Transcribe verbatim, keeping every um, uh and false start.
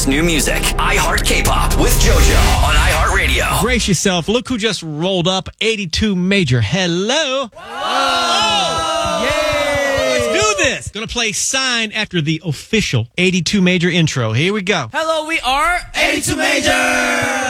best new music. iHeart K-Pop with JoJo on iHeartRadio. Brace yourself. Look who just rolled up. eighty-two Major. Hello. Whoa. Yay. Let's do this. Gonna play Sign after the official eighty-two Major intro. Here we go. Hello, we are eighty-two Major.